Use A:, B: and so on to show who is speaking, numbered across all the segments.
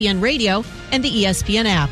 A: ESPN Radio, and the ESPN app.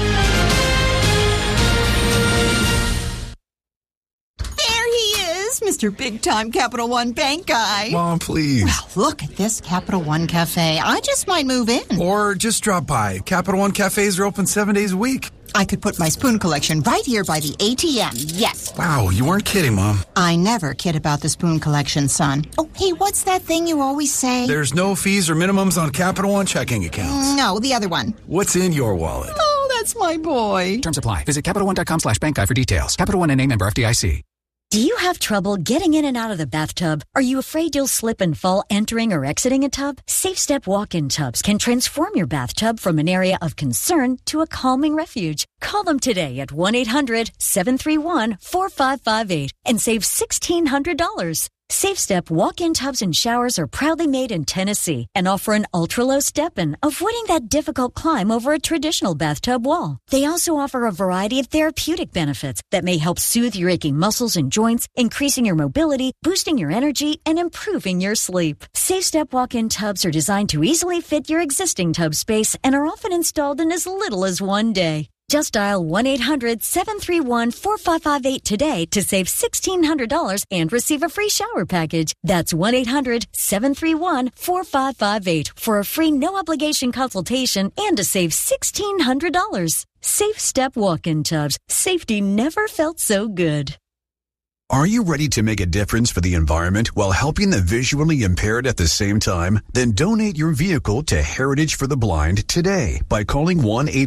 B: Mr. Big-Time Capital One Bank guy.
C: Mom, please.
B: Well, look at this Capital One Cafe. I just might move in.
C: Or just drop by. Capital One Cafes are open 7 days a week.
B: I could put my spoon collection right here by the ATM. Yes.
C: Wow, you weren't kidding, Mom.
B: I never kid about the spoon collection, son. Oh, hey, what's that thing you always say?
C: There's no fees or minimums on Capital One checking accounts.
B: No, the other one.
C: What's in your wallet?
B: Oh, that's my boy.
D: Terms apply. Visit CapitalOne.com/bank guide for details. Capital One and member FDIC.
E: Do you have trouble getting in and out of the bathtub? Are you afraid you'll slip and fall entering or exiting a tub? SafeStep walk-in tubs can transform your bathtub from an area of concern to a calming refuge. Call them today at 1-800-731-4558 and save $1,600. SafeStep walk-in tubs and showers are proudly made in Tennessee and offer an ultra-low step-in, avoiding that difficult climb over a traditional bathtub wall. They also offer a variety of therapeutic benefits that may help soothe your aching muscles and joints, increasing your mobility, boosting your energy, and improving your sleep. SafeStep walk-in tubs are designed to easily fit your existing tub space and are often installed in as little as 1 day. Just dial 1-800-731-4558 today to save $1,600 and receive a free shower package. That's 1-800-731-4558 for a free no-obligation consultation and to save $1,600. SafeStep walk-in tubs. Safety never felt so good.
F: Are you ready to make a difference for the environment while helping the visually impaired at the same time? Then donate your vehicle to Heritage for the Blind today by calling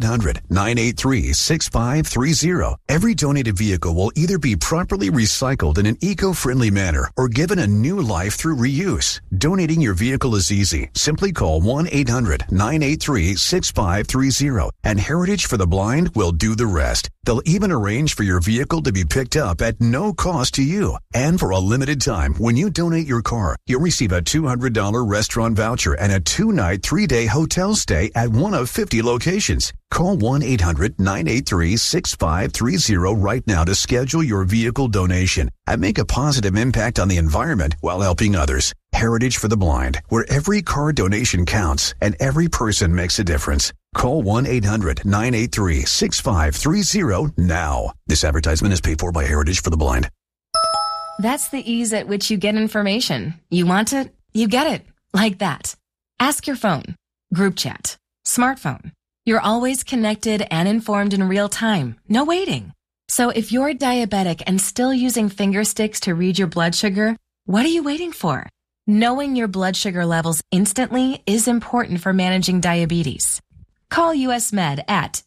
F: 1-800-983-6530. Every donated vehicle will either be properly recycled in an eco-friendly manner or given a new life through reuse. Donating your vehicle is easy. Simply call 1-800-983-6530 and Heritage for the Blind will do the rest. They'll even arrange for your vehicle to be picked up at no cost to you. And for a limited time, when you donate your car, you'll receive a $200 restaurant voucher and a 2-night, 3-day hotel stay at one of 50 locations. Call 1-800-983-6530 right now to schedule your vehicle donation and make a positive impact on the environment while helping others. Heritage for the Blind, where every car donation counts and every person makes a difference. Call 1-800-983-6530 now. This advertisement is paid for by Heritage for the Blind.
G: That's the ease at which you get information. You want it, you get it. Like that. Ask your phone. Group chat. Smartphone. You're always connected and informed in real time. No waiting. So if you're diabetic and still using finger sticks to read your blood sugar, what are you waiting for? Knowing your blood sugar levels instantly is important for managing diabetes. Call US Med at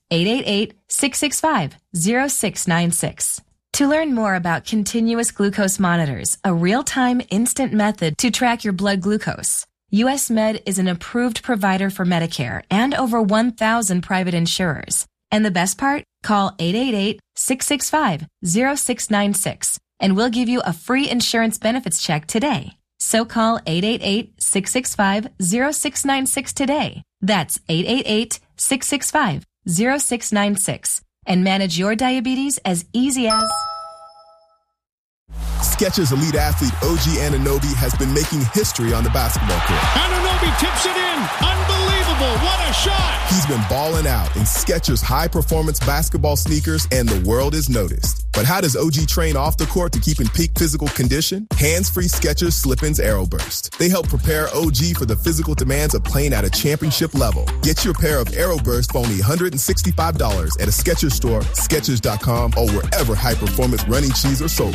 G: 888-665-0696. To learn more about continuous glucose monitors, a real-time instant method to track your blood glucose, US Med is an approved provider for Medicare and over 1,000 private insurers. And the best part? Call 888-665-0696 and we'll give you a free insurance benefits check today. So call 888-665-0696 today. That's 888-665-0696 and manage your diabetes as easy as...
H: Skechers elite athlete OG Anunoby has been making history on the basketball court.
I: Anunoby tips it in. Unbelievable. What a shot.
H: He's been balling out in Skechers high-performance basketball sneakers, and the world is noticed. But how does OG train off the court to keep in peak physical condition? Hands-free Skechers Slip-ins Aeroburst. They help prepare OG for the physical demands of playing at a championship level. Get your pair of Aeroburst for only $165 at a Skechers store, Skechers.com, or wherever high-performance running shoes are sold.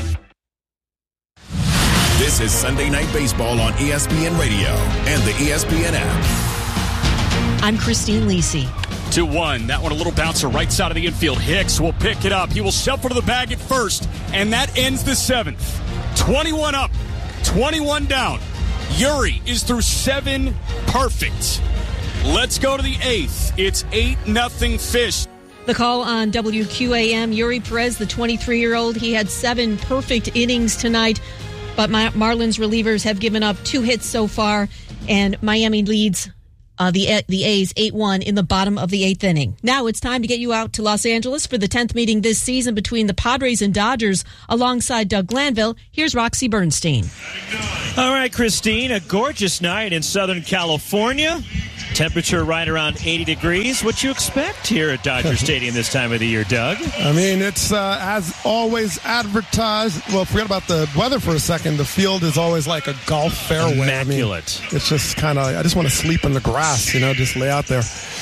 J: This is Sunday Night Baseball on ESPN Radio and the ESPN app.
A: I'm Christine Lisi.
K: 2-1. That one a little bouncer right side of the infield. Hicks will pick it up. He will shuffle to the bag at first, and that ends the 7th. 21 up, 21 down. Yuri is through 7 perfect. Let's go to the 8th. It's 8-0 Fish.
A: The call on WQAM, Yuri Perez, the 23-year-old. He had 7 perfect innings tonight, but Marlins relievers have given up 2 hits so far, and Miami leads the A's 8-1 in the bottom of the 8th inning. Now it's time to get you out to Los Angeles for the 10th meeting this season between the Padres and Dodgers alongside Doug Glanville. Here's Roxy Bernstein.
L: All right, Christine, a gorgeous night in Southern California. Temperature right around 80 degrees. What you expect here at Dodger Stadium this time of the year, Doug?
M: I mean, it's as always advertised. Well, forget about the weather for a second. The field is always like a golf fairway.
L: Immaculate.
M: I mean, it's just kind of, I just want to sleep in the grass, just lay out there.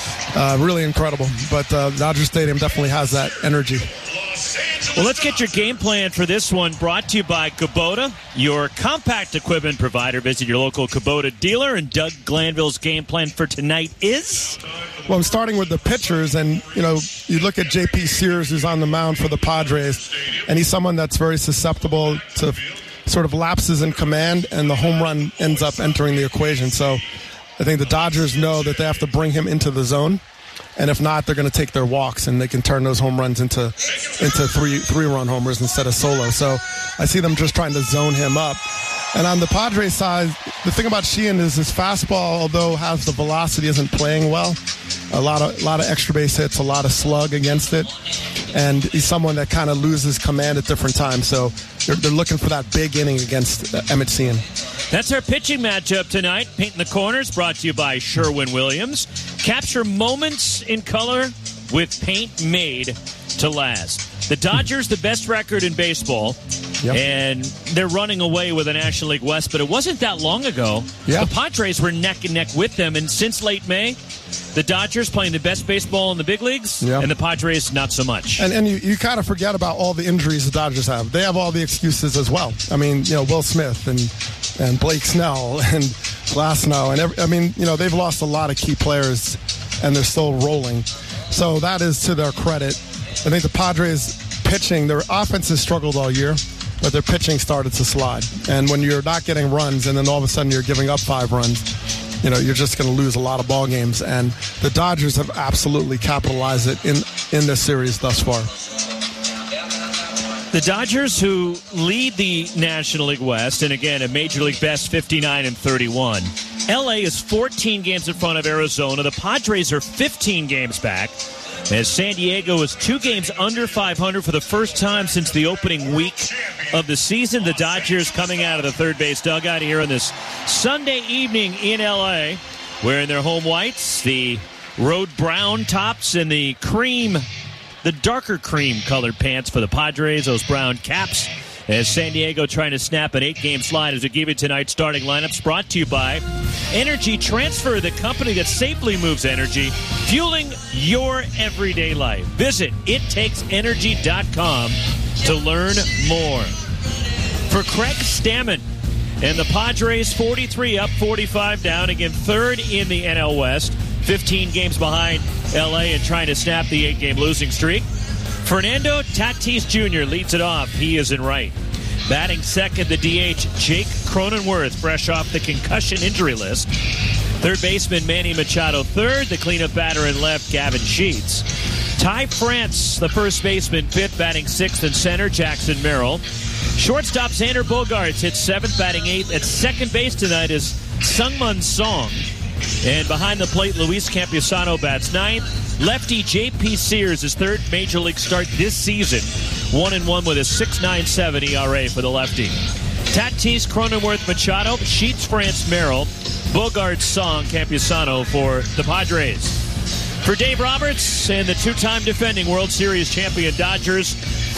M: Really incredible. But Dodger Stadium definitely has that energy.
L: Well, let's get your game plan for this one, brought to you by Kubota, your compact equipment provider. Visit your local Kubota dealer, and Doug Glanville's game plan for tonight is?
M: Well, I'm starting with the pitchers, and, you look at J.P. Sears, who's on the mound for the Padres, and he's someone that's very susceptible to sort of lapses in command, and the home run ends up entering the equation. So I think the Dodgers know that they have to bring him into the zone. And if not, they're going to take their walks, and they can turn those home runs into three-run homers instead of solo. So I see them just trying to zone him up. And on the Padres side, the thing about Sheehan is his fastball, although has the velocity, isn't playing well. A lot of extra base hits, a lot of slug against it. And he's someone that kind of loses command at different times. So they're looking for that big inning against Emmett Sheehan.
L: That's our pitching matchup tonight. Painting the Corners, brought to you by Sherwin-Williams. Capture moments in color with paint made to last. The Dodgers, the best record in baseball, and they're running away with the National League West, but it wasn't that long ago. The Padres were neck and neck with them, and since late May, the Dodgers playing the best baseball in the big leagues, and the Padres not so much.
M: And you kind of forget about all the injuries the Dodgers have. They have all the excuses as well. I mean, Will Smith and Blake Snell and Glasnow, and they've lost a lot of key players, and they're still rolling. So that is to their credit. I think the Padres pitching, their offense has struggled all year, but their pitching started to slide. And when you're not getting runs, and then all of a sudden you're giving up 5 runs, you're just going to lose a lot of ball games. And the Dodgers have absolutely capitalized it in this series thus far.
L: The Dodgers, who lead the National League West, and again, a Major League best 59-31. LA is 14 games in front of Arizona. The Padres are 15 games back, as San Diego is 2 games under 500 for the first time since the opening week of the season. The Dodgers coming out of the third base dugout here on this Sunday evening in LA, wearing their home whites, the road brown tops, and the darker cream colored pants for the Padres, those brown caps, as San Diego trying to snap an 8-game slide. As we give you tonight's starting lineups, brought to you by Energy Transfer, the company that safely moves energy, fueling your everyday life. Visit ittakesenergy.com to learn more. For Craig Stammen and the Padres, 43 up, 45 down, again third in the NL West, 15 games behind LA and trying to snap the 8-game losing streak. Fernando Tatis Jr. leads it off. He is in right. Batting second, the DH, Jake Cronenworth, fresh off the concussion injury list. Third baseman, Manny Machado third. The cleanup batter in left, Gavin Sheets. Ty France, the first baseman, fifth, batting sixth in center, Jackson Merrill. Shortstop, Xander Bogaerts hits seventh, batting eighth. At second base tonight is Sungmun Song. And behind the plate, Luis Campusano bats ninth. Lefty J.P. Sears, his third major league start this season. 1-1 with a 6.97 ERA for the lefty. Tatis, Cronenworth, Machado, Sheets, France, Merrill, Bogaerts, Song, Campusano for the Padres. For Dave Roberts and the two-time defending World Series champion Dodgers,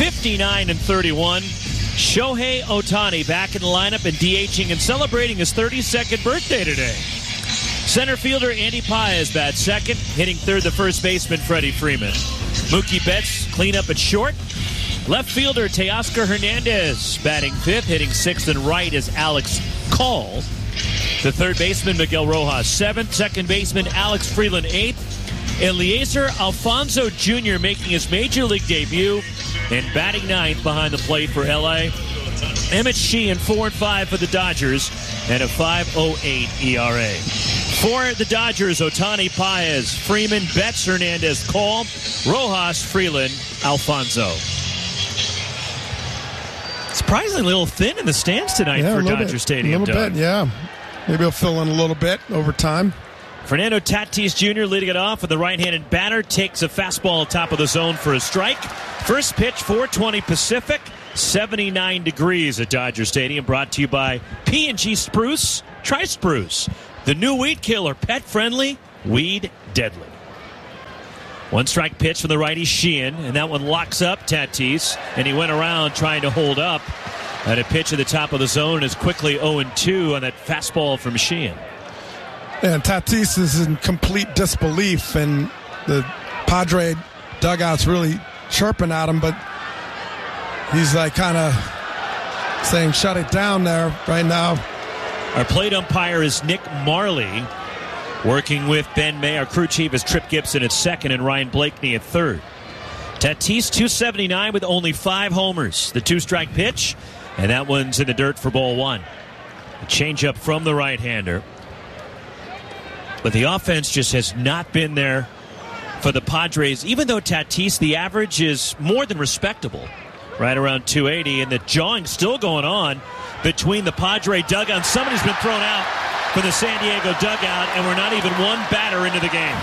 L: 59-31. Shohei Ohtani back in the lineup and DHing and celebrating his 32nd birthday today. Center fielder Andy Paez bats second, hitting third the first baseman Freddie Freeman. Mookie Betts clean up at short. Left fielder Teoscar Hernandez batting fifth, hitting sixth and right is Alex Call. The third baseman Miguel Rojas seventh, second baseman Alex Freeland eighth. Eliezer Alfonso Jr. making his major league debut and batting ninth behind the plate for LA. Emmett Sheehan 4-5 for the Dodgers and a 5.08 ERA. For the Dodgers, Ohtani, Paez, Freeman, Betts, Hernandez, Call, Rojas, Freeland, Alfonso. Surprisingly a little thin in the stands tonight for Dodger Stadium.
M: A little bit, yeah. Maybe he'll fill in a little bit over time.
L: Fernando Tatis Jr. leading it off with the right-handed batter. Takes a fastball top of the zone for a strike. First pitch, 4:20 Pacific. 79 degrees at Dodger Stadium. Brought to you by P&G Spruce. Try Spruce. The new weed killer, pet-friendly, Weed deadly. 1-strike pitch from the righty Sheehan, and that one locks up Tatis, and he went around trying to hold up at a pitch at the top of the zone, and is quickly 0-2 on that fastball from Sheehan.
M: And Tatis is in complete disbelief, and the Padre dugout's really chirping at him, but he's like kind of saying shut it down there right now.
L: Our plate umpire is Nick Marley, working with Ben May. Our crew chief is Trip Gibson at second and Ryan Blakeney at third. Tatis 279 with only 5 homers. The 2-strike pitch, and that one's in the dirt for ball 1. A changeup from the right-hander. But the offense just has not been there for the Padres. Even though Tatis, the average is more than respectable, right around 280, and the jawing still going on between the Padre dugout. Somebody's been thrown out for the San Diego dugout, and we're not even one batter into the game.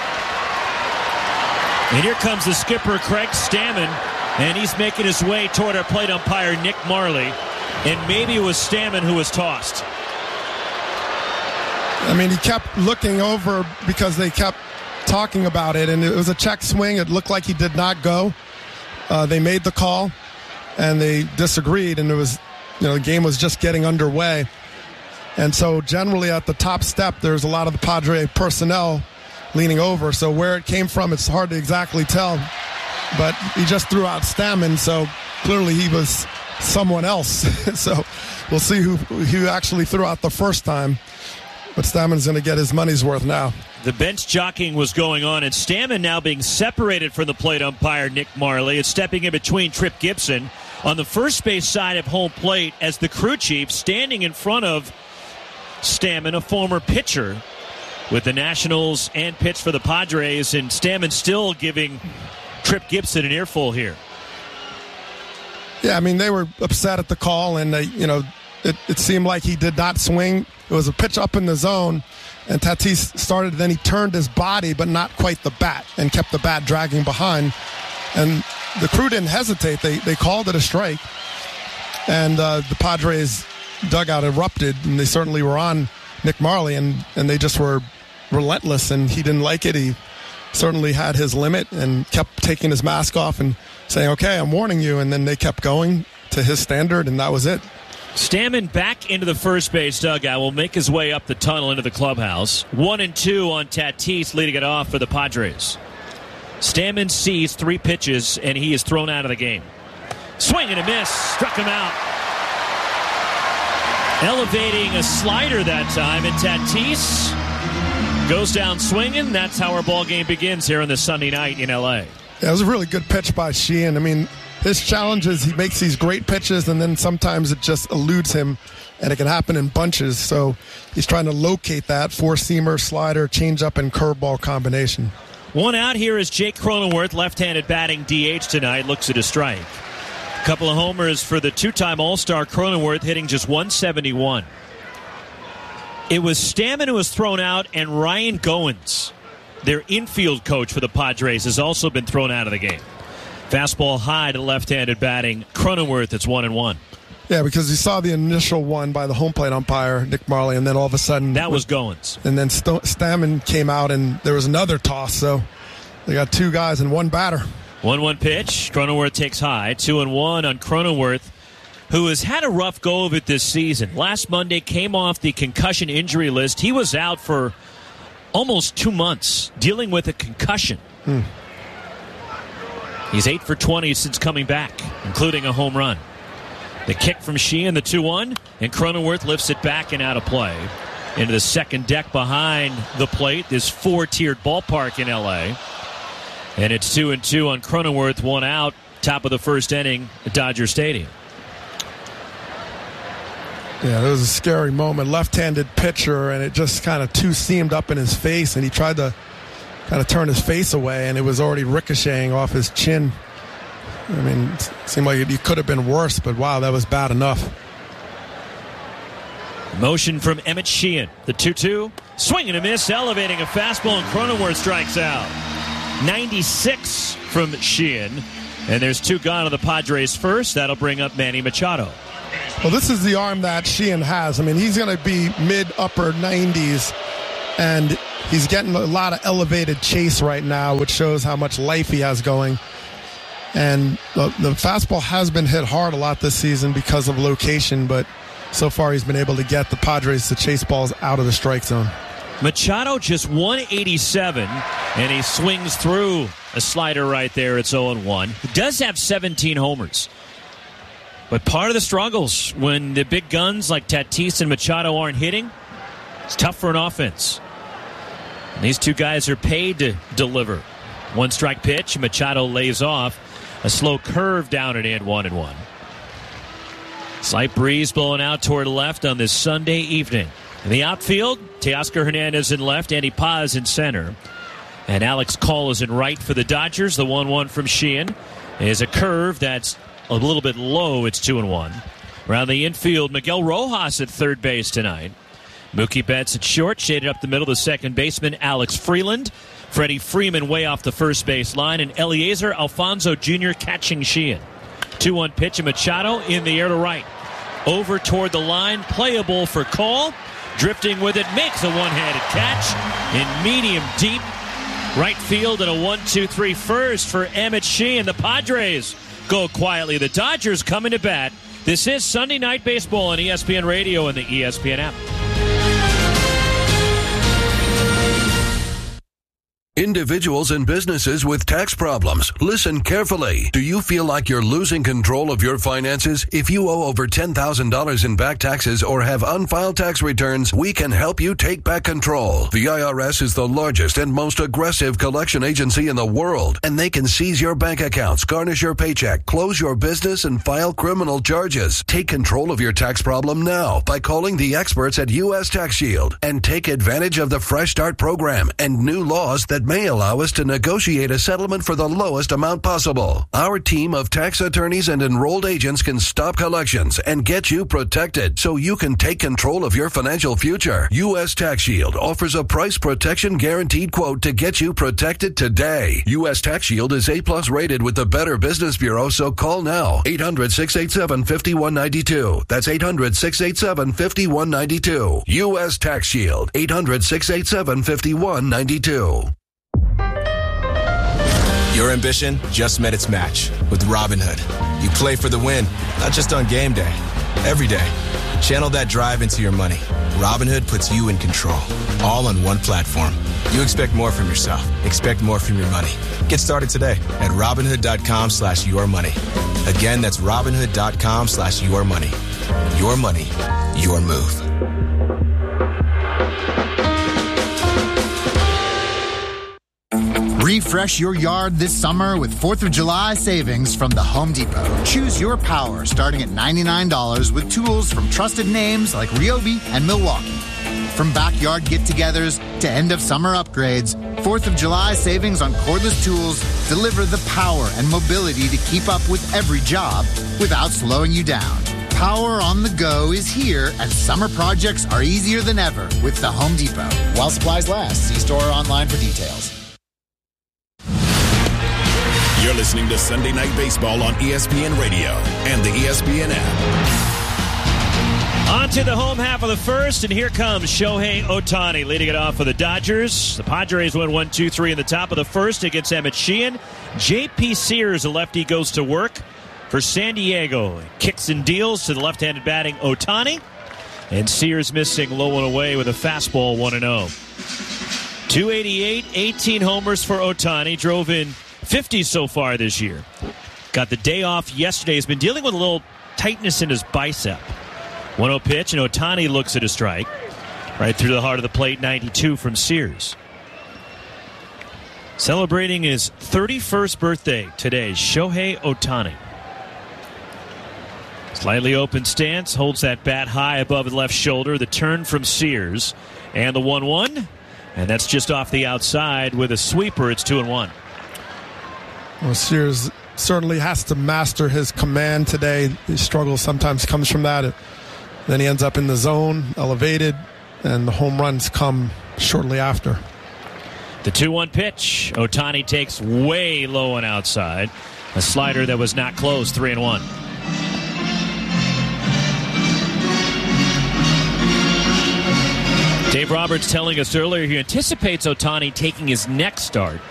L: And here comes the skipper, Craig Stammen, and he's making his way toward our plate umpire, Nick Marley. And maybe it was Stammen who was tossed.
M: I mean, he kept looking over because they kept talking about it, and it was a check swing. It looked like he did not go. They made the call, and they disagreed, and it was, the game was just getting underway. And so generally at the top step, there's a lot of the Padre personnel leaning over. So where it came from, it's hard to exactly tell. But he just threw out Stammen, so clearly he was someone else. So we'll see who actually threw out the first time. But Stammen's going to get his money's worth now.
L: The bench jockeying was going on, and Stammen now being separated from the plate umpire, Nick Marley, is stepping in between Trip Gibson on the first base side of home plate as the crew chief standing in front of Stammen, a former pitcher with the Nationals and pitched for the Padres, and Stammen still giving Trip Gibson an earful here.
M: Yeah, I mean, they were upset at the call, and it seemed like he did not swing. It was a pitch up in the zone, and Tatis started, then he turned his body, but not quite the bat, and kept the bat dragging behind. And the crew didn't hesitate. They called it a strike, and the Padres dugout erupted, and they certainly were on Nick Marley, and they just were relentless, and he didn't like it. He certainly had his limit and kept taking his mask off and saying, okay, I'm warning you, and then they kept going to his standard, and that was it.
L: Stammen back into the first base dugout will make his way up the tunnel into the clubhouse. 1-2 on Tatis, leading it off for the Padres. Stammen sees 3 pitches, and he is thrown out of the game. Swing and a miss, struck him out. Elevating a slider that time, and Tatis goes down swinging. That's how our ball game begins here on this Sunday night in L.A.
M: Yeah, it was a really good pitch by Sheehan. I mean, his challenge is he makes these great pitches, and then sometimes it just eludes him, and it can happen in bunches. So he's trying to locate that 4-seamer, slider, changeup, and curveball combination.
L: One out here is Jake Cronenworth, left-handed batting DH tonight, looks at a strike. A couple of homers for the 2-time All-Star Cronenworth, hitting just 171. It was Stammen who was thrown out, and Ryan Goins, their infield coach for the Padres, has also been thrown out of the game. Fastball high to left-handed batting Cronenworth. It's 1-1.
M: Yeah, because you saw the initial one by the home plate umpire, Nick Marley, and then all of a sudden...
L: That was Goins.
M: And then Stammen came out, and there was another toss, so they got 2 guys and 1 batter.
L: 1-1 pitch. Cronenworth takes high. 2-1 on Cronenworth, who has had a rough go of it this season. Last Monday came off the concussion injury list. He was out for almost 2 months dealing with a concussion. He's 8 for 20 since coming back, including a home run. The kick from Sheehan, the 2-1, and Cronenworth lifts it back and out of play. Into the second deck behind the plate, this 4-tiered ballpark in L.A. And it's 2-2 on Cronenworth, 1 out, top of the first inning at Dodger Stadium.
M: Yeah, it was a scary moment. Left-handed pitcher, and it just kind of 2-seamed up in his face, and he tried to kind of turn his face away, and it was already ricocheting off his chin. I mean, it seemed like it could have been worse, but wow, that was bad enough.
L: Motion from Emmett Sheehan. The 2-2. Swing and a miss, elevating a fastball, and Cronenworth strikes out. 96 from Sheehan. And there's 2 gone on the Padres first. That'll bring up Manny Machado.
M: Well, this is the arm that Sheehan has. I mean, he's going to be mid-upper 90s And he's getting a lot of elevated chase right now, which shows how much life he has going. And the fastball has been hit hard a lot this season because of location, but so far he's been able to get the Padres to chase balls out of the strike zone.
L: Machado just 187, and he swings through a slider right there. It's 0-1. He does have 17 homers. But part of the struggles when the big guns like Tatis and Machado aren't hitting, it's tough for an offense. And these two guys are paid to deliver. 1-strike pitch, Machado lays off. A slow curve down and in, 1-1. Slight breeze blowing out toward the left on this Sunday evening. In the outfield, Teoscar Hernandez in left, Andy Paz in center. And Alex Call is in right for the Dodgers. The 1-1 from Sheehan is a curve that's a little bit low. It's 2-1. Around the infield, Miguel Rojas at third base tonight. Mookie Betts at short, shaded up the middle, the second baseman, Alex Freeland. Freddie Freeman way off the first base line, and Eliezer Alfonso Jr. catching Sheehan. 2-1 pitch, and Machado in the air to right. Over toward the line, playable for Cole. Drifting with it, makes a one-handed catch in medium deep. Right field and a 1-2-3 first for Emmett Sheehan. The Padres go quietly. The Dodgers coming to bat. This is Sunday Night Baseball on ESPN Radio and the ESPN app.
F: Individuals and businesses with tax problems, listen carefully. Do you feel like you're losing control of your finances? If you owe over $10,000 in back taxes or have unfiled tax returns, we can help you take back control. The IRS is the largest and most aggressive collection agency in the world, and they can seize your bank accounts, garnish your paycheck, close your business, and file criminal charges. Take control of your tax problem now by calling the experts at U.S. Tax Shield and take advantage of the Fresh Start program and new laws that may allow us to negotiate a settlement for the lowest amount possible. Our team of tax attorneys and enrolled agents can stop collections and get you protected so you can take control of your financial future. U.S. Tax Shield offers a price protection guaranteed quote to get you protected today. U.S. Tax Shield is A+ rated with the Better Business Bureau, so call now. 800-687-5192. That's 800-687-5192. U.S. Tax Shield. 800-687-5192.
N: Your ambition just met its match with Robinhood. You play for the win, not just on game day, every day. Channel that drive into your money. Robinhood puts you in control, all on one platform. You expect more from yourself. Expect more from your money. Get started today at Robinhood.com/yourmoney. Again, that's Robinhood.com/yourmoney. Your money, your move.
O: Refresh your yard this summer with 4th of July savings from the Home Depot. Choose your power starting at $99 with tools from trusted names like Ryobi and Milwaukee. From backyard get-togethers to end-of-summer upgrades, 4th of July savings on cordless tools deliver the power and mobility to keep up with every job without slowing you down. Power on the go is here, and summer projects are easier than ever with the Home Depot. While supplies last, see store or online for details.
J: You're listening to Sunday Night Baseball on ESPN Radio and the ESPN app.
L: On to the home half of the first, and here comes Shohei Ohtani leading it off for the Dodgers. The Padres win 1-2-3 in the top of the first against Emmett Sheehan. J.P. Sears, a lefty, goes to work for San Diego. Kicks and deals to the left-handed batting Ohtani. And Sears missing low and away with a fastball, 1-0. 288, 18 homers for Ohtani. Drove in 50 so far this year. Got the day off yesterday. He's been dealing with a little tightness in his bicep. 1-0 pitch, and Ohtani looks at a strike. Right through the heart of the plate, 92 from Sears. Celebrating his 31st birthday today, Shohei Ohtani. Slightly open stance, holds that bat high above the left shoulder. The turn from Sears, and the 1-1. And that's just off the outside with a sweeper. It's 2-1.
M: Well, Sears certainly has to master his command today. His struggle sometimes comes from that. Then he ends up in the zone, elevated, and the home runs come shortly after.
L: The 2-1 pitch. Ohtani takes way low and outside. A slider that was not close, 3-1. Dave Roberts telling us earlier he anticipates Ohtani taking his next start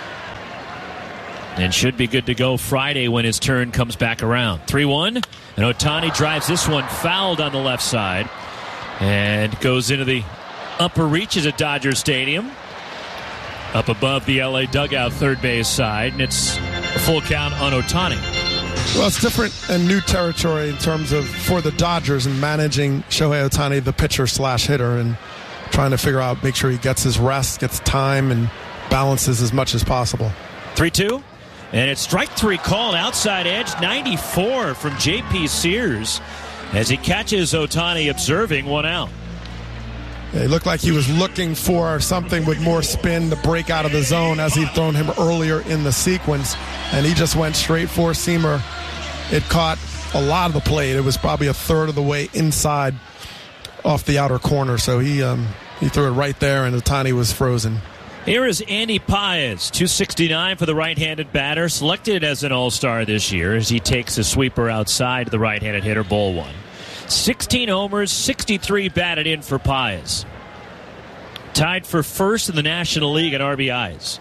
L: and should be good to go Friday when his turn comes back around. 3-1, and Ohtani drives this one fouled on the left side and goes into the upper reaches at Dodger Stadium, up above the LA dugout third base side, and it's a full count on Ohtani.
M: Well, it's different and new territory in terms of for the Dodgers and managing Shohei Ohtani, the pitcher/hitter, and trying to figure out, make sure he gets his rest, gets time, and balances as much as possible.
L: 3-2, and it's strike three called outside edge, 94 from J.P. Sears as he catches Ohtani observing, one out.
M: Yeah, he looked like he was looking for something with more spin to break out of the zone as he'd thrown him earlier in the sequence, and he just went straight four-seamer. It caught a lot of the plate. It was probably a third of the way inside off the outer corner, so he threw it right there, and Ohtani was frozen.
L: Here is Andy Paez, 269 for the right-handed batter, selected as an all-star this year as he takes a sweeper outside the right-handed hitter, ball one. 16 homers, 63 batted in for Paez. Tied for first in the National League in RBIs.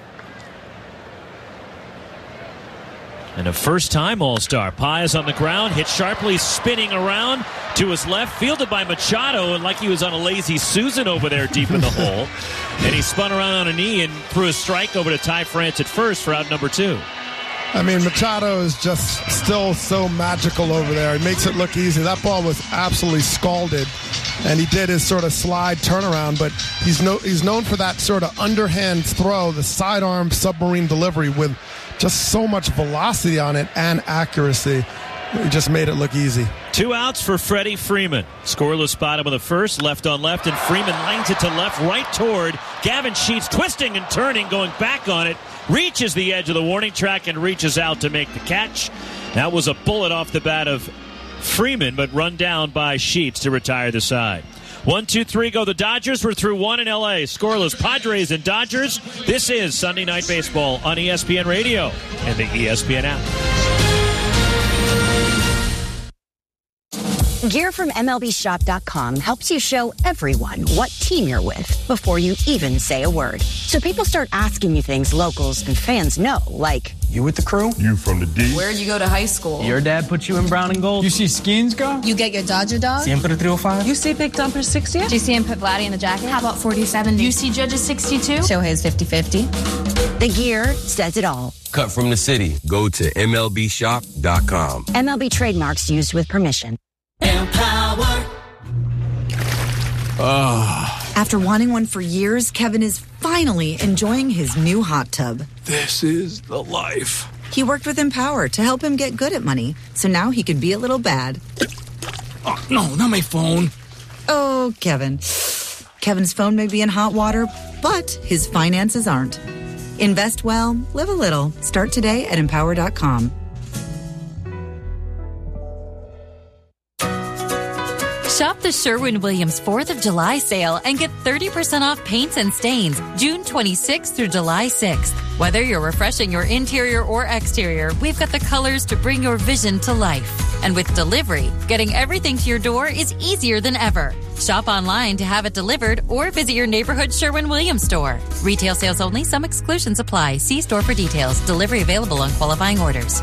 L: And a first-time all-star. Paez on the ground, hit sharply, spinning around to his left, fielded by Machado, and like he was on a lazy Susan over there deep in the hole. And he spun around on a knee and threw a strike over to Ty France at first for out number 2.
M: I mean, Machado is just still so magical over there. It makes it look easy. That ball was absolutely scalded, and he did his sort of slide turnaround, but he's known for that sort of underhand throw, the sidearm submarine delivery with just so much velocity on it and accuracy. He just made it look easy.
L: 2 outs for Freddie Freeman. Scoreless bottom of the first, left on left, and Freeman lines it to left, right toward Gavin Sheets, twisting and turning, going back on it, reaches the edge of the warning track and reaches out to make the catch. That was a bullet off the bat of Freeman, but run down by Sheets to retire the side. 1-2-3 go the Dodgers. We're through 1 in L.A. Scoreless Padres and Dodgers. This is Sunday Night Baseball on ESPN Radio and the ESPN app.
P: Gear from MLBShop.com helps you show everyone what team you're with before you even say a word. So people start asking you things locals and fans know, like,
Q: you with the crew? You from the D?
R: Where'd you go to high school?
Q: Your dad put you in brown and gold? You see Skins go?
R: You get your Dodger dog?
Q: Siempre 305?
R: You see Big Dumper 60?
S: Do you see him put Vladdy in the jacket?
R: How about 40-70?
S: You see Judge's 62?
R: Shohei's 50-50.
P: The gear says it all.
T: Cut from the city. Go to MLBShop.com.
P: MLB trademarks used with permission.
U: Empower.
V: After wanting one for years, Kevin is finally enjoying his new hot tub.
C: This is the life.
V: He worked with Empower to help him get good at money, so now he can be a little bad.
Q: Oh, no, not my phone.
V: Oh, Kevin. Kevin's phone may be in hot water, but his finances aren't. Invest well, live a little. Start today at Empower.com.
W: Shop the Sherwin-Williams 4th of July sale and get 30% off paints and stains June 26th through July 6th. Whether you're refreshing your interior or exterior, we've got the colors to bring your vision to life. And with delivery, getting everything to your door is easier than ever. Shop online to have it delivered or visit your neighborhood Sherwin-Williams store. Retail sales only. Some exclusions apply. See store for details. Delivery available on qualifying orders.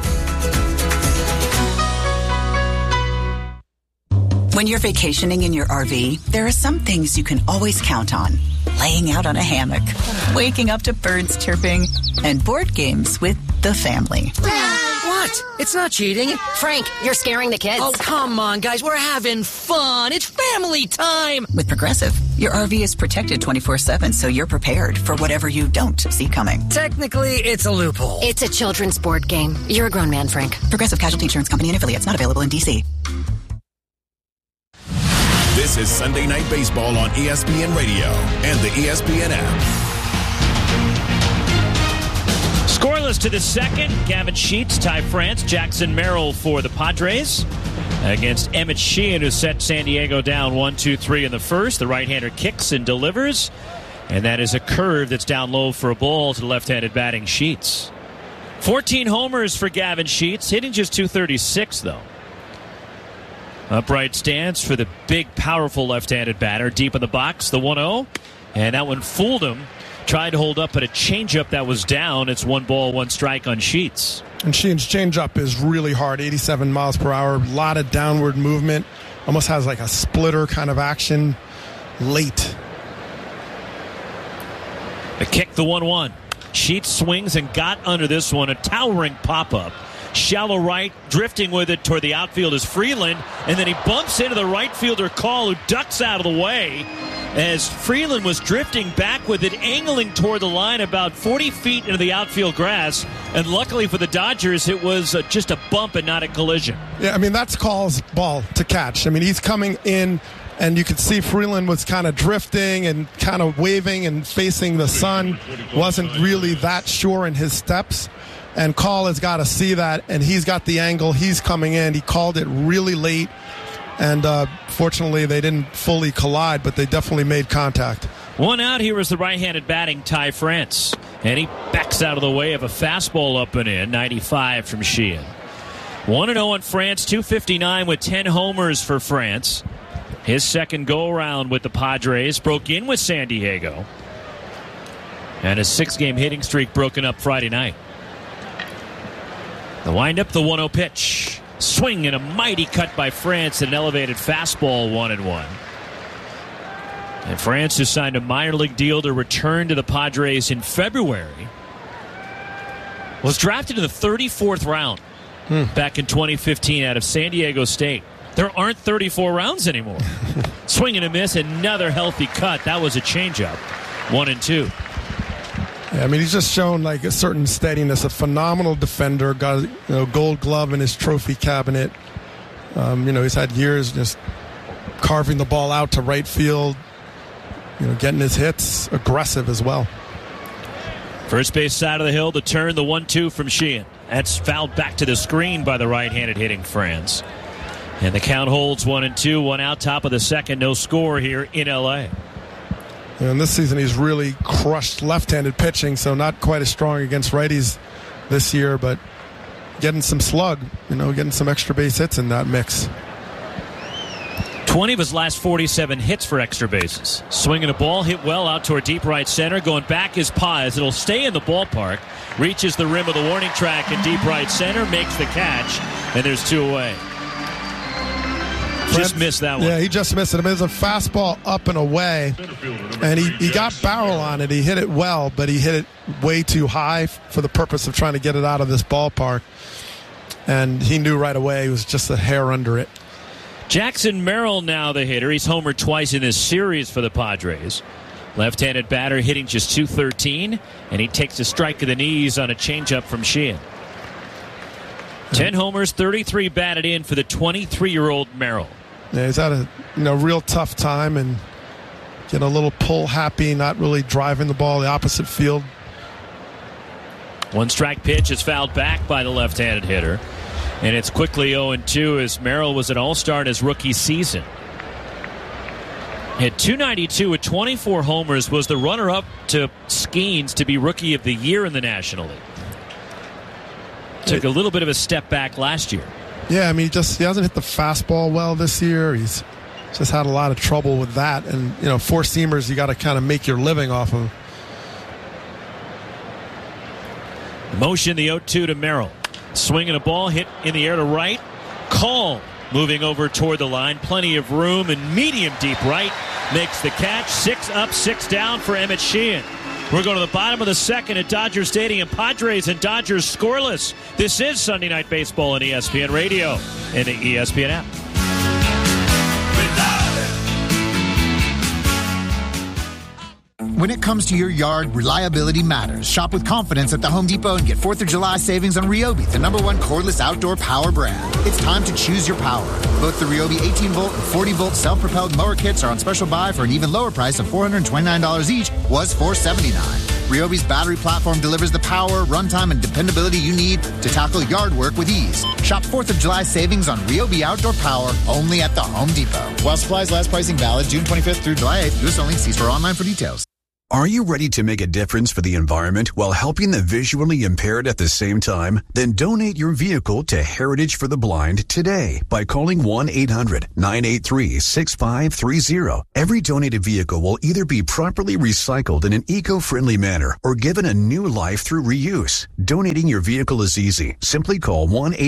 X: When you're vacationing in your RV, there are some things you can always count on. Laying out on a hammock, waking up to birds chirping, and board games with the family.
Y: What? It's not cheating.
Z: Frank, you're scaring the kids.
Y: Oh, come on, guys. We're having fun. It's family time.
X: With Progressive, your RV is protected 24/7, so you're prepared for whatever you don't see coming.
Y: Technically, it's a loophole.
Z: It's a children's board game. You're a grown man, Frank.
X: Progressive Casualty Insurance Company and affiliates, not available in D.C.
J: This is Sunday Night Baseball on ESPN Radio and the ESPN app.
L: Scoreless to the second. Gavin Sheets, Ty France, Jackson Merrill for the Padres against Emmett Sheehan, who set San Diego down 1-2-3 in the first. The right-hander kicks and delivers, and that is a curve that's down low for a ball to the left-handed batting Sheets. 14 homers for Gavin Sheets, hitting just .236 though. Upright stance for the big, powerful left-handed batter. Deep in the box, the 1-0. And that one fooled him. Tried to hold up, but a changeup that was down. It's 1 ball, 1 strike on Sheets.
M: And Sheehan's changeup is really hard, 87 miles per hour. A lot of downward movement. Almost has like a splitter kind of action late.
L: The kick, the 1-1. Sheets swings and got under this one. A towering pop-up. Shallow right, drifting with it toward the outfield is Freeland, and then he bumps into the right fielder Call, who ducks out of the way as Freeland was drifting back with it, angling toward the line about 40 feet into the outfield grass, and luckily for the Dodgers, it was just a bump and not a collision.
M: Yeah, I mean, that's Call's ball to catch. I mean, he's coming in, and you could see Freeland was kind of drifting and kind of waving and facing the sun. Wasn't really that sure in his steps. And Call has got to see that, and he's got the angle. He's coming in. He called it really late, and fortunately they didn't fully collide, but they definitely made contact.
L: 1 out. Here is the right-handed batting Ty France, and he backs out of the way of a fastball up and in, 95 from Sheehan. 1-0 on France, 259 with 10 homers for France. His second go-around with the Padres, broke in with San Diego, and his 6-game hitting streak broken up Friday night. The windup, the 1-0 pitch. Swing and a mighty cut by France, an elevated fastball, 1-1. And France has signed a minor league deal to return to the Padres in February. Was drafted in the 34th round back in 2015 out of San Diego State. There aren't 34 rounds anymore. Swing and a miss, another healthy cut. That was a changeup, 1-2.
M: Yeah, I mean, he's just shown like a certain steadiness. A phenomenal defender. Got Gold Glove in his trophy cabinet. He's had years just carving the ball out to right field. Getting his hits. Aggressive as well.
L: First base side of the hill. The turn. The 1-2 from Sheehan. That's fouled back to the screen by the right-handed hitting France. And the count holds 1-2. 1 out. Top of the second. No score here in L.A.
M: And this season he's really crushed left-handed pitching, so not quite as strong against righties this year, but getting some slug, getting some extra base hits in that mix.
L: 20 of his last 47 hits for extra bases. Swinging a ball, hit well out toward deep right center. Going back is Paz. It'll stay in the ballpark. Reaches the rim of the warning track in deep right center. Makes the catch, and there's 2 away. Just missed that one.
M: Yeah, he just missed it. I mean, it was a fastball up and away, and he got barrel on it. He hit it well, but he hit it way too high for the purpose of trying to get it out of this ballpark. And he knew right away it was just a hair under it.
L: Jackson Merrill now the hitter. He's homered twice in this series for the Padres. Left-handed batter hitting just .213, and he takes a strike to the knees on a changeup from Sheehan. 10 homers, 33 batted in for the 23-year-old Merrill.
M: Yeah, he's had a real tough time and getting a little pull happy, not really driving the ball the opposite field.
L: 1 strike pitch is fouled back by the left-handed hitter. And it's quickly 0-2 as Merrill was an all-star in his rookie season. Hit .292 with 24 homers, was the runner-up to Skeens to be Rookie of the Year in the National League. Took a little bit of a step back last year.
M: Yeah, I mean, he hasn't hit the fastball well this year. He's just had a lot of trouble with that. And, four-seamers, you got to kind of make your living off of.
L: Motion the 0-2 to Merrill. Swinging a ball, hit in the air to right. Call moving over toward the line. Plenty of room and medium deep right. Makes the catch. 6 up, 6 down for Emmett Sheehan. We're going to the bottom of the second at Dodger Stadium. Padres and Dodgers scoreless. This is Sunday Night Baseball on ESPN Radio and the ESPN app.
O: When it comes to your yard, reliability matters. Shop with confidence at the Home Depot and get 4th of July savings on Ryobi, the #1 cordless outdoor power brand. It's time to choose your power. Both the Ryobi 18-volt and 40-volt self-propelled mower kits are on special buy for an even lower price of $429 each, was $479. Ryobi's battery platform delivers the power, runtime, and dependability you need to tackle yard work with ease. Shop 4th of July savings on Ryobi outdoor power only at the Home Depot. While supplies last, pricing valid June 25th through July 8th. U.S. only. See store online for details.
F: Are you ready to make a difference for the environment while helping the visually impaired at the same time? Then donate your vehicle to Heritage for the Blind today by calling 1-800-983-6530. Every donated vehicle will either be properly recycled in an eco-friendly manner or given a new life through reuse. Donating your vehicle is easy. Simply call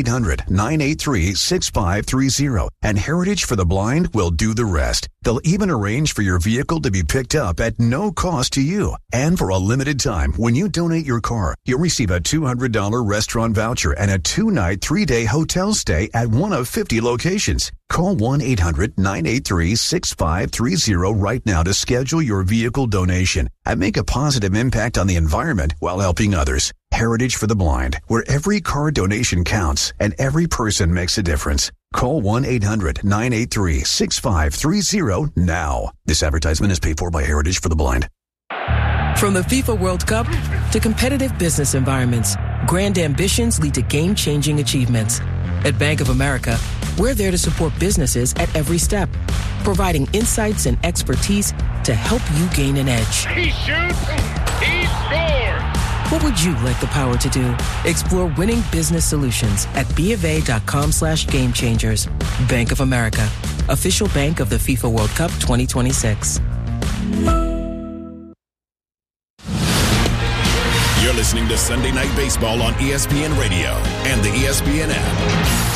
F: 1-800-983-6530 and Heritage for the Blind will do the rest. They'll even arrange for your vehicle to be picked up at no cost to you. And for a limited time, when you donate your car, you'll receive a $200 restaurant voucher and a 2-night, 3-day hotel stay at one of 50 locations. Call 1-800-983-6530 right now to schedule your vehicle donation and make a positive impact on the environment while helping others. Heritage for the Blind, where every car donation counts and every person makes a difference. Call 1-800-983-6530 now. This advertisement is paid for by Heritage for the Blind.
B: From the FIFA World Cup to competitive business environments, grand ambitions lead to game-changing achievements. At Bank of America, we're there to support businesses at every step, providing insights and expertise to help you gain an edge.
D: He shoots, he scores!
B: What would you like the power to do? Explore winning business solutions at BofA.com/gamechangers. Bank of America, official bank of the FIFA World Cup 2026.
J: You're listening to Sunday Night Baseball on ESPN Radio and the ESPN app.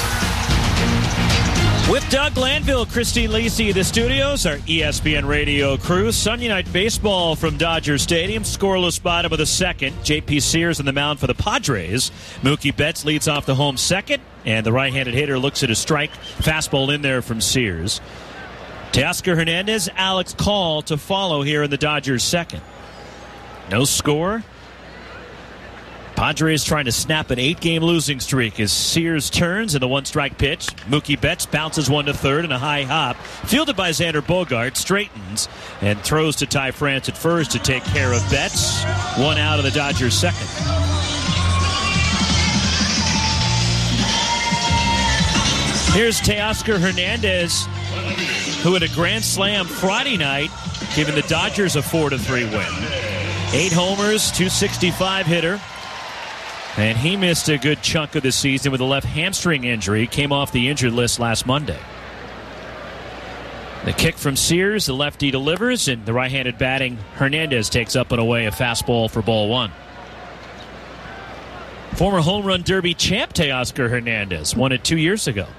L: With Doug Glanville, Christine Lisi in the studios, our ESPN Radio crew. Sunday Night Baseball from Dodger Stadium. Scoreless bottom of the second. J.P. Sears on the mound for the Padres. Mookie Betts leads off the home second, and the right-handed hitter looks at a strike. Fastball in there from Sears. Teoscar Hernandez, Alex Call to follow here in the Dodgers second. No score. Padres trying to snap an 8-game losing streak as Sears turns in the one-strike pitch. Mookie Betts bounces one to third in a high hop. Fielded by Xander Bogart, straightens and throws to Ty France at first to take care of Betts. One out of the Dodgers second. Here's Teoscar Hernandez, who had a grand slam Friday night, giving the Dodgers a 4-3 win. 8 homers, 265 hitter. And he missed a good chunk of the season with a left hamstring injury. Came off the injured list last Monday. The kick from Sears, the lefty delivers, and the right-handed batting Hernandez takes up and away a fastball for ball one. Former home run derby champ Teoscar Hernandez won it 2 years ago.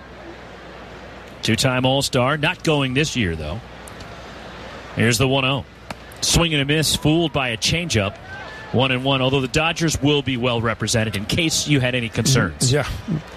L: 2-time All-Star, not going this year though. Here's the 1-0. Swing and a miss, fooled by a changeup. 1-1, although the Dodgers will be well represented in case you had any concerns.
M: Yeah.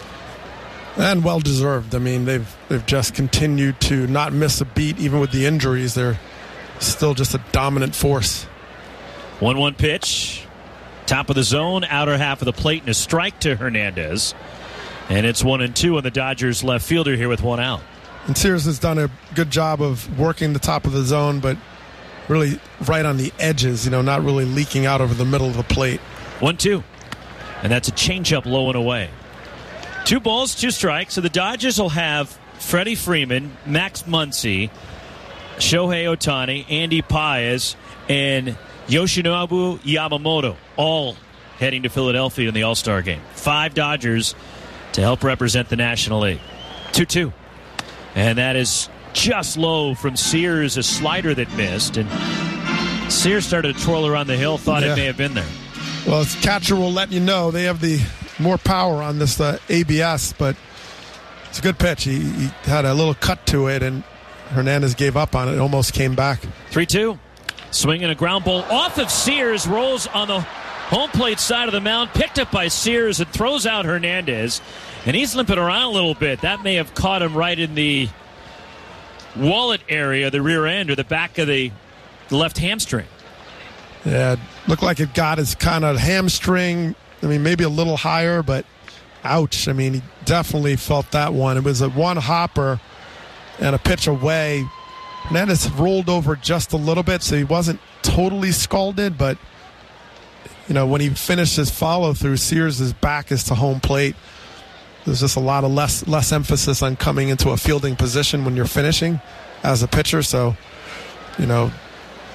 M: And well deserved. I mean, they've just continued to not miss a beat even with the injuries. They're still just a dominant force.
L: 1-1 pitch. Top of the zone, outer half of the plate, and a strike to Hernandez. And it's 1-2 on the Dodgers left fielder here with one out.
M: And Sears has done a good job of working the top of the zone, but really right on the edges, not really leaking out over the middle of the plate.
L: 1-2. And that's a changeup low and away. 2 balls, 2 strikes. So the Dodgers will have Freddie Freeman, Max Muncy, Shohei Ohtani, Andy Paez, and Yoshinobu Yamamoto, all heading to Philadelphia in the All-Star game. 5 Dodgers to help represent the National League. 2-2. And that is just low from Sears, a slider that missed. And Sears started to twirl around the hill, thought it may have been there.
M: Well, his catcher will let you know. They have the more power on this ABS, but it's a good pitch. He had a little cut to it, and Hernandez gave up on it. Almost came back.
L: 3-2. Swinging a ground ball off of Sears, rolls on the home plate side of the mound, picked up by Sears and throws out Hernandez. And he's limping around a little bit. That may have caught him right in the wallet area, the rear end, or the back of the left hamstring.
M: Yeah, it looked like it got his kind of hamstring. I mean, maybe a little higher, but ouch. I mean, he definitely felt that one. It was a one hopper and a pitch away. Hernandez rolled over just a little bit, so he wasn't totally scalded, but when he finished his follow-through, Sears' back is to home plate. There's just a lot of less emphasis on coming into a fielding position when you're finishing as a pitcher. So, you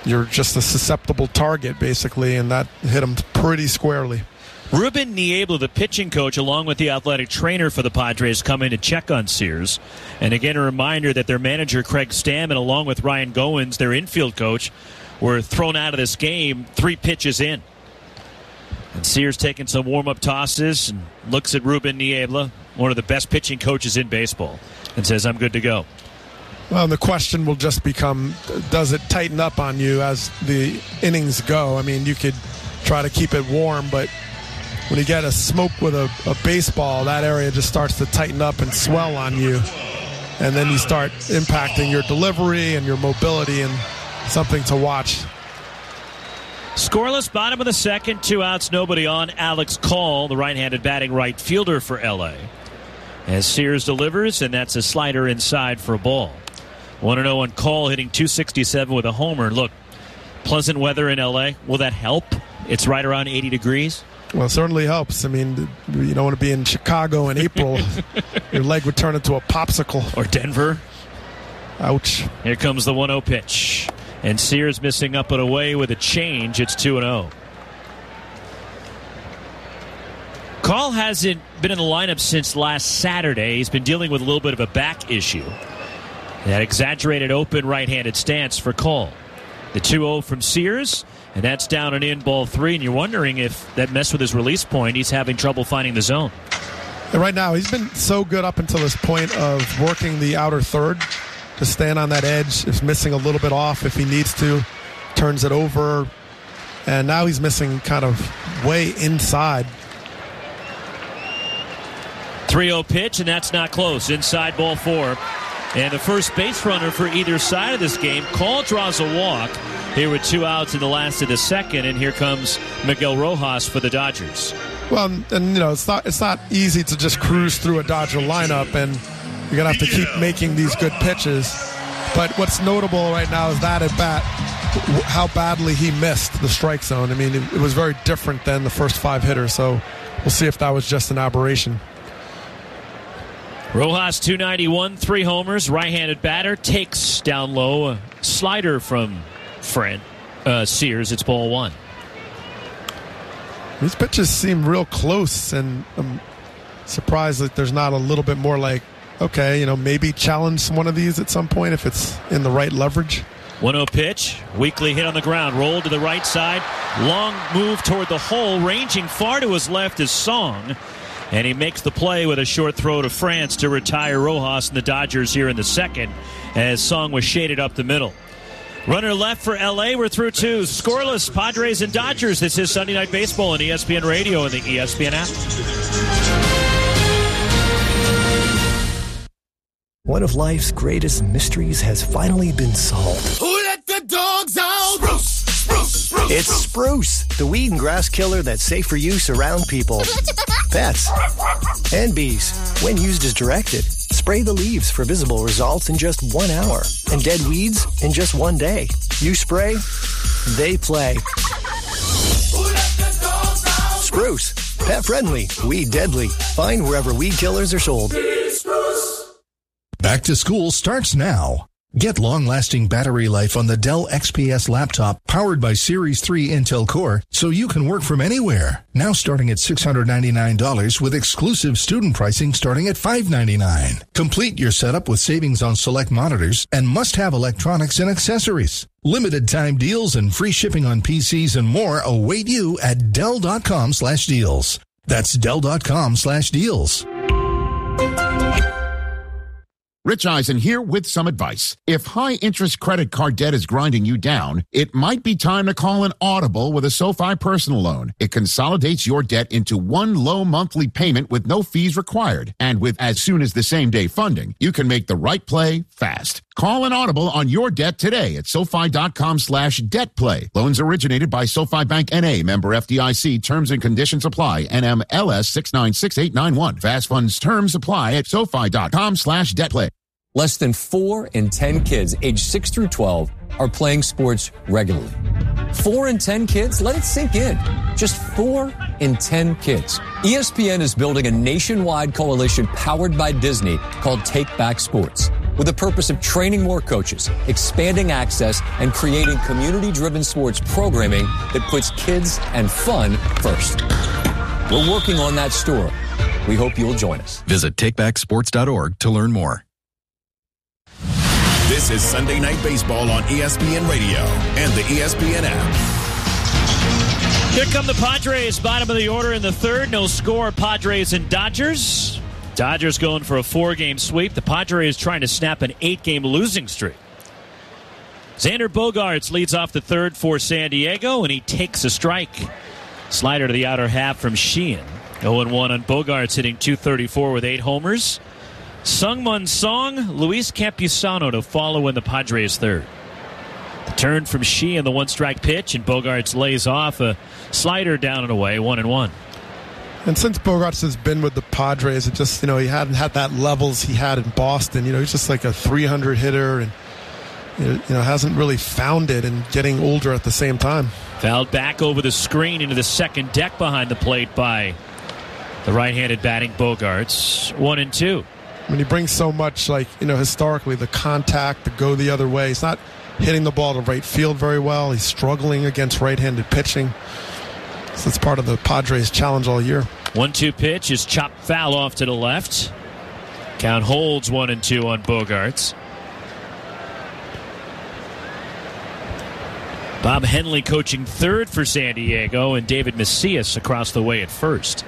M: you're just a susceptible target, basically, and that hit him pretty squarely.
L: Ruben Niebla, the pitching coach, along with the athletic trainer for the Padres, come in to check on Sears. And again, a reminder that their manager, Craig Stammen, along with Ryan Goins, their infield coach, were thrown out of this game 3 pitches in. And Sears taking some warm-up tosses and looks at Ruben Niebla, one of the best pitching coaches in baseball, and says, I'm good to go.
M: Well, the question will just become, does it tighten up on you as the innings go? I mean, you could try to keep it warm, but when you get a smoke with a baseball, that area just starts to tighten up and swell on you. And then you start impacting your delivery and your mobility, and something to watch.
L: Scoreless, bottom of the second, 2 outs, nobody on. Alex Call, the right-handed batting right fielder for L.A. As Sears delivers, and that's a slider inside for a ball. 1-0 on Call, hitting .267 with a homer. Look, pleasant weather in L.A. Will that help? It's right around 80 degrees.
M: Well, it certainly helps. I mean, you don't want to be in Chicago in April. Your leg would turn into a popsicle.
L: Or Denver.
M: Ouch.
L: Here comes the 1-0 pitch. And Sears missing up and away with a change. It's 2-0. Call hasn't been in the lineup since last Saturday. He's been dealing with a little bit of a back issue. That exaggerated open right-handed stance for Call. The 2-0 from Sears. And that's down and in, ball 3. And you're wondering if that messed with his release point. He's having trouble finding the zone.
M: And right now, he's been so good up until this point of working the outer third to stand on that edge. Is missing a little bit off if he needs to. Turns it over. And now he's missing kind of way inside.
L: 3-0 pitch, and that's not close. Inside, ball 4. And the first base runner for either side of this game. Call draws a walk here with 2 outs in the last of the second, and here comes Miguel Rojas for the Dodgers.
M: Well, and you know, it's not easy to just cruise through a Dodger lineup, and you're gonna have to keep making these good pitches. But what's notable right now is that at bat, how badly he missed the strike zone. I mean, it was very different than the first 5 hitters. So we'll see if that was just an aberration.
L: Rojas, 291, 3 homers, right-handed batter, takes down low a slider from Sears. It's ball 1.
M: These pitches seem real close, and I'm surprised that there's not a little bit more like, okay, you know, maybe challenge one of these at some point if it's in the right leverage.
L: 1-0 pitch, weakly hit on the ground, rolled to the right side, long move toward the hole, ranging far to his left is Song. And he makes the play with a short throw to France to retire Rojas and the Dodgers here in the second as Song was shaded up the middle. Runner left for L.A. We're through 2. Scoreless, Padres and Dodgers. This is Sunday Night Baseball on ESPN Radio and the ESPN app.
A: One of life's greatest mysteries has finally been solved.
U: Who let the dogs out? Spruce! Spruce!
A: It's Spruce, the weed and grass killer that's safe for use around people, pets, and bees. When used as directed, spray the leaves for visible results in just 1 hour, and dead weeds in just 1 day. You spray, they play. Spruce, pet friendly, weed deadly. Find wherever weed killers are sold.
E: Back to school starts now. Get long-lasting battery life on the Dell XPS laptop powered by Series 3 Intel Core so you can work from anywhere. Now starting at $699 with exclusive student pricing starting at $599. Complete your setup with savings on select monitors and must-have electronics and accessories. Limited time deals and free shipping on PCs and more await you at Dell.com/deals. That's Dell.com/deals.
G: Rich Eisen here with some advice. If high-interest credit card debt is grinding you down, it might be time to call an audible with a SoFi personal loan. It consolidates your debt into one low monthly payment with no fees required. And with as soon as the same-day funding, you can make the right play fast. Call an audible on your debt today at SoFi.com/debtplay. Loans originated by SoFi Bank N.A., member FDIC. Terms and conditions apply. NMLS 696891. Fast funds terms apply at SoFi.com/debtplay.
H: Less than 4 in 10 kids aged 6 through 12 are playing sports regularly. 4 in 10 kids? Let it sink in. Just 4 in 10 kids. ESPN is building a nationwide coalition powered by Disney called Take Back Sports. with the purpose of training more coaches, expanding access, and creating community-driven sports programming that puts kids and fun first. We're working on that story. We hope you'll join us.
I: Visit takebacksports.org to learn more.
J: This is Sunday Night Baseball on ESPN Radio and the ESPN app.
L: Here come the Padres, bottom of the order in the third. No score, Padres and Dodgers. Dodgers going for a 4-game sweep. The Padres trying to snap an 8-game losing streak. Xander Bogaerts leads off the third for San Diego, and he takes a strike. Slider to the outer half from Sheehan. 0-1 on Bogaerts, hitting .234 with 8 homers. Sungmun Song, Luis Campusano to follow in the Padres' third. The turn from Sheehan, the one-strike pitch, and Bogaerts lays off a slider down and away, 1-1.
M: And since Bogaerts has been with the Padres, it just, he hadn't had that levels he had in Boston. He's just like a 300 hitter and, hasn't really found it and getting older at the same time.
L: Fouled back over the screen into the second deck behind the plate by the right-handed batting Bogaerts. 1-2.
M: I mean, he brings so much, historically, the contact, the go the other way. He's not hitting the ball to right field very well. He's struggling against right-handed pitching. So it's part of the Padres' challenge all year.
L: 1-2 pitch is chopped foul off to the left. Count holds 1-2 on Bogaerts. Bob Henley coaching third for San Diego, and David Macias across the way at first.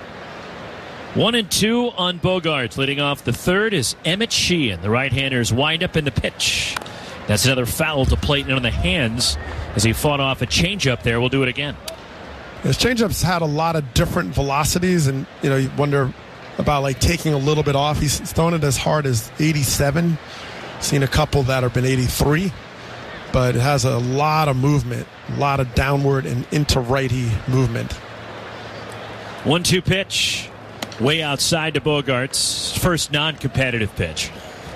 L: 1-2 on Bogaerts. Leading off the third is Emmett Sheehan. The right-hander's wind up in the pitch. That's another foul to plate and on the hands as he fought off a changeup there. We'll do it again.
M: His changeup's had a lot of different velocities, and you wonder about taking a little bit off. He's thrown it as hard as 87. Seen a couple that have been 83, but it has a lot of movement, a lot of downward and into righty movement.
L: 1-2 pitch. Way outside to Bogaerts. First non-competitive pitch.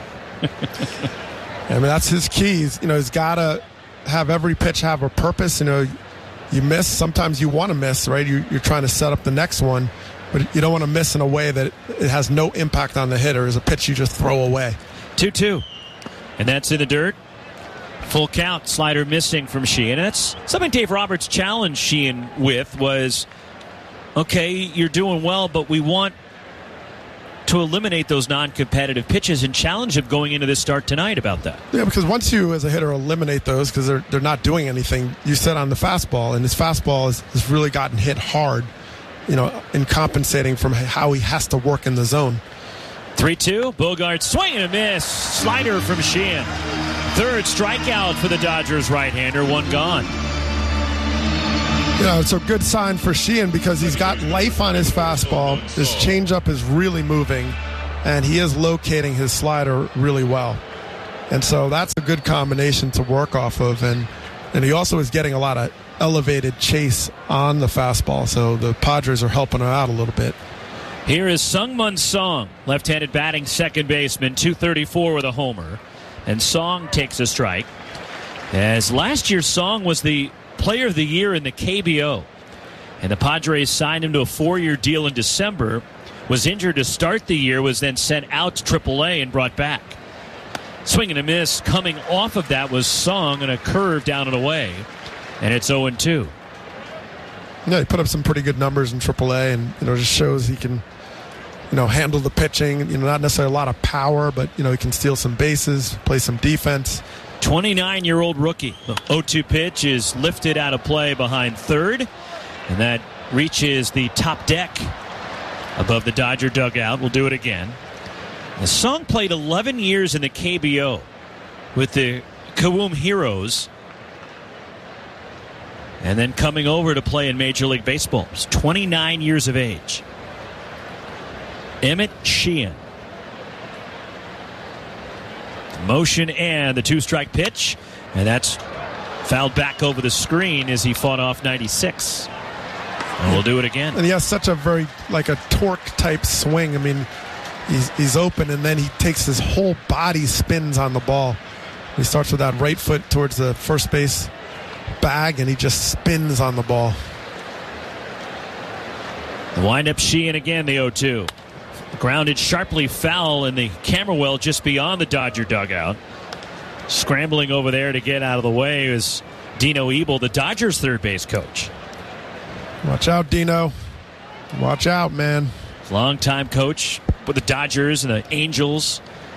M: I mean, that's his key. He's got to have every pitch have a purpose. You miss. Sometimes you want to miss, right? You're trying to set up the next one, but you don't want to miss in a way that it has no impact on the hitter. It's a pitch you just throw away.
L: 2-2. And that's in the dirt. Full count. Slider missing from Sheehan. That's something Dave Roberts challenged Sheehan with was, okay, you're doing well, but we want to eliminate those non-competitive pitches and challenge him going into this start tonight about that.
M: Yeah, because once you as a hitter eliminate those because they're not doing anything, you set on the fastball, and his fastball has really gotten hit hard, in compensating from how he has to work in the zone.
L: 3-2, Bogaerts swing and a miss. Slider from Sheehan. Third strikeout for the Dodgers right-hander, one gone.
M: It's a good sign for Sheehan because he's got life on his fastball. His changeup is really moving, and he is locating his slider really well. And so that's a good combination to work off of. And he also is getting a lot of elevated chase on the fastball, so the Padres are helping him out a little bit.
L: Here is Sungmun Song, left-handed batting second baseman, .234 with a homer. And Song takes a strike. As last year's Song was the Player of the Year in the KBO. And the Padres signed him to a 4-year deal in December. Was injured to start the year, was then sent out to AAA and brought back. Swing and a miss coming off of that was Song and a curve down and away. And it's 0-2.
M: Yeah, he put up some pretty good numbers in AAA, and just shows he can handle the pitching. Not necessarily a lot of power, but he can steal some bases, play some defense.
L: 29-year-old rookie. The 0-2 pitch is lifted out of play behind third, and that reaches the top deck above the Dodger dugout. We'll do it again. The Song played 11 years in the KBO with the Kawum Heroes, and then coming over to play in Major League Baseball. He's 29 years of age. Emmett Sheehan. Motion and the two-strike pitch, and that's fouled back over the screen as he fought off 96. And we'll do it again.
M: And he has such a very, a torque-type swing. I mean, he's open, and then he takes his whole body, spins on the ball. He starts with that right foot towards the first base bag, and he just spins on the ball.
L: The wind-up Sheehan again, the 0-2. Grounded sharply foul in the camera well just beyond the Dodger dugout. Scrambling over there to get out of the way is Dino Ebel, the Dodgers third base coach.
M: Watch out, Dino. Watch out, man.
L: Longtime coach with the Dodgers and the Angels.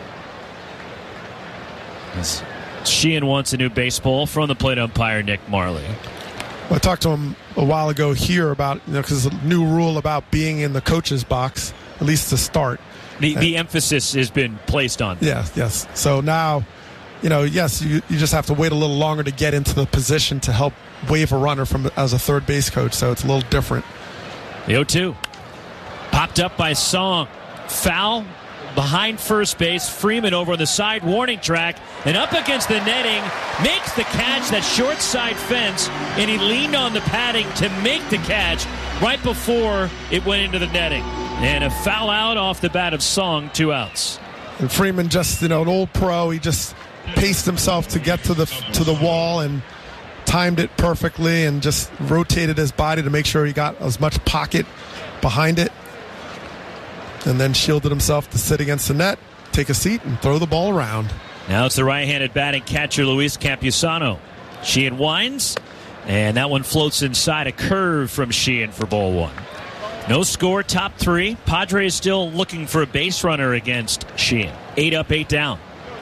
L: Sheehan wants a new baseball from the plate umpire, Nick Marley.
M: I talked to him a while ago here about, because there's a new rule about being in the coach's box, at least to start.
L: The emphasis has been placed on that.
M: Yes. So now, yes, you just have to wait a little longer to get into the position to help wave a runner as a third base coach, so it's a little different.
L: The 0-2. Popped up by Song. Foul behind first base. Freeman over on the side warning track and up against the netting. Makes the catch, that short side fence, and he leaned on the padding to make the catch right before it went into the netting. And a foul out off the bat of Song, 2 outs.
M: And Freeman, just an old pro, he just paced himself to get to the wall and timed it perfectly and just rotated his body to make sure he got as much pocket behind it, and then shielded himself to sit against the net, take a seat, and throw the ball around.
L: Now it's the right-handed batting catcher, Luis Campusano. Sheehan winds, and that one floats inside, a curve from Sheehan for ball 1. No score, top 3. Padres still looking for a base runner against Sheehan. 8 up, 8 down.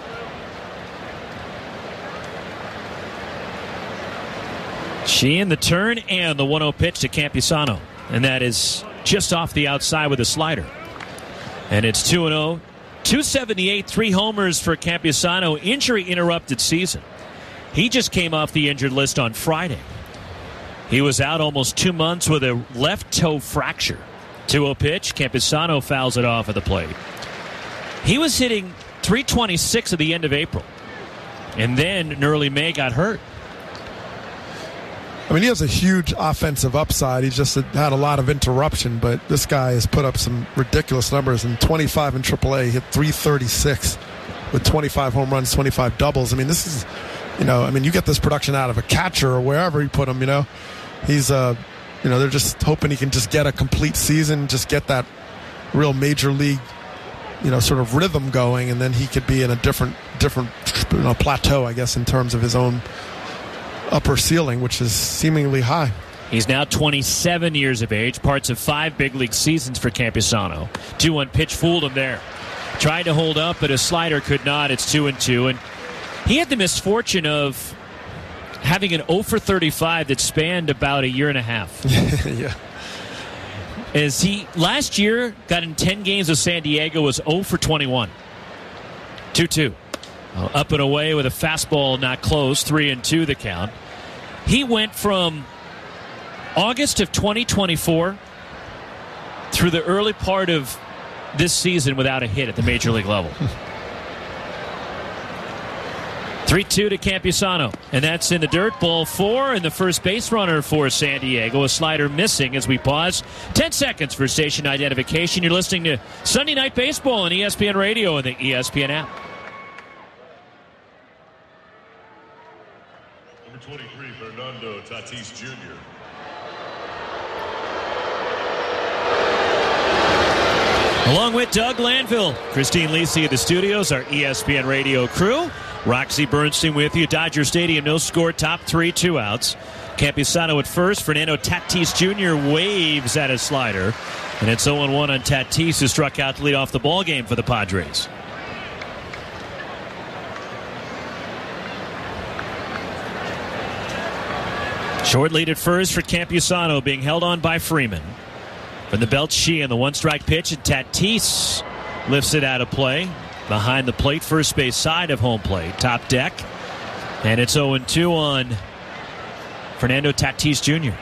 L: Sheehan, the turn, and the 1-0 pitch to Campusano. And that is just off the outside with a slider. And it's 2-0. 278, 3 homers for Campusano. Injury-interrupted season. He just came off the injured list on Friday. He was out almost 2 months with a left toe fracture. 2-0 pitch. Campusano fouls it off at the plate. He was hitting .326 at the end of April. And then in early May got hurt.
M: I mean, he has a huge offensive upside. He's just had a lot of interruption, but this guy has put up some ridiculous numbers. In 25 in AAA, he hit .336 with 25 home runs, 25 doubles. I mean, this is, you get this production out of a catcher or wherever you put him, He's, they're just hoping he can just get a complete season, just get that real major league, sort of rhythm going, and then he could be in a different plateau, I guess, in terms of his own upper ceiling, which is seemingly high.
L: He's now 27 years of age, parts of 5 big league seasons for Campusano. 2-1 pitch fooled him there. Tried to hold up, but a slider could not. It's 2-2. And he had the misfortune of having an 0 for 35 that spanned about a year and a half.
M: Yeah.
L: As he last year got in 10 games with San Diego, was 0 for 21. 2-2. Up and away with a fastball not close, 3-2 the count. He went from August of 2024 through the early part of this season without a hit at the major league level. 3-2 to Campusano, and that's in the dirt. Ball 4, and the first base runner for San Diego. A slider missing as we pause. 10 seconds for station identification. You're listening to Sunday Night Baseball on ESPN Radio and the ESPN app.
K: 23, Fernando Tatis Jr.
L: Along with Doug Lanville, Christine Lisi at the studios, our ESPN Radio crew. Roxy Bernstein with you. Dodger Stadium, no score, top 3, 2 outs. Campusano at first. Fernando Tatis Jr. waves at a slider. And it's 0-1 on Tatis, who struck out to lead off the ball game for the Padres. Short lead at first for Campusano, being held on by Freeman. From the belt, Sheehan, the 1-strike pitch, and Tatis lifts it out of play. Behind the plate, first base side of home plate, top deck. And it's 0-2 on Fernando Tatis Jr.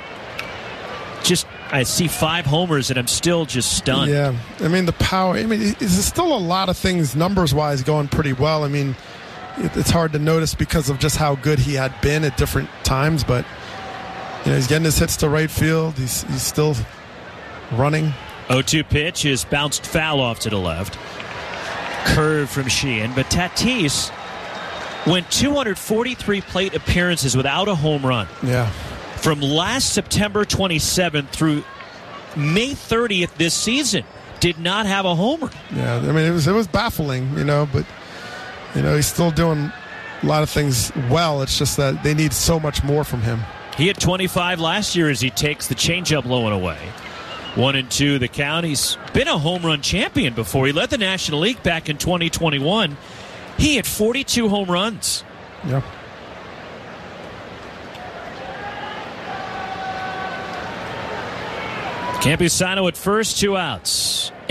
L: I see 5 homers, and I'm still just stunned.
M: Yeah, I mean, the power. I mean, there's still a lot of things numbers-wise going pretty well. I mean, it's hard to notice because of just how good he had been at different times, but he's getting his hits to right field. He's still running.
L: 0-2 pitch is bounced foul off to the left. Curve from Sheehan, but Tatis went 243 plate appearances without a home run.
M: Yeah.
L: From last September 27th through May 30th this season. did not have a homer.
M: Yeah, I mean, it was baffling, but, he's still doing a lot of things well. It's just that they need so much more from him.
L: He had 25 last year as he takes the changeup low and away. 1-2 the count. He's been a home run champion before. He led the National League back in 2021. He had 42 home runs.
M: Yeah.
L: Campusano at first, 2 outs.